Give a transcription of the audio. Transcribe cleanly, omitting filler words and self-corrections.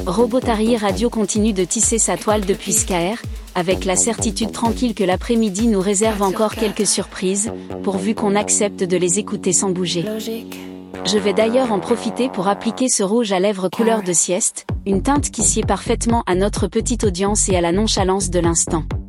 Robotary Radio continue de tisser sa toile depuis Skaer, avec la certitude tranquille que l'après-midi nous réserve encore quelques surprises, pourvu qu'on accepte de les écouter sans bouger. Je vais d'ailleurs en profiter pour appliquer ce rouge à lèvres couleur de sieste, une teinte qui sied parfaitement à notre petite audience et à la nonchalance de l'instant.